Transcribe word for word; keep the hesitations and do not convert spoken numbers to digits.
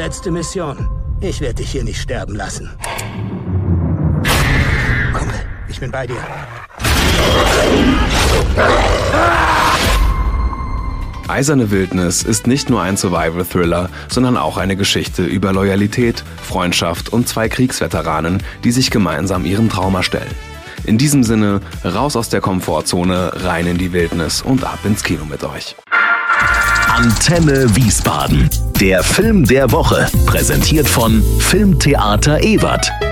letzte Mission. Ich werde dich hier nicht sterben lassen. Kumpel, ich bin bei dir. Eiserne Wildnis ist nicht nur ein Survival-Thriller, sondern auch eine Geschichte über Loyalität, Freundschaft und zwei Kriegsveteranen, die sich gemeinsam ihrem Traum erstellen. In diesem Sinne, raus aus der Komfortzone, rein in die Wildnis und ab ins Kino mit euch. Antenne Wiesbaden. Der Film der Woche. Präsentiert von Filmtheater Ewert.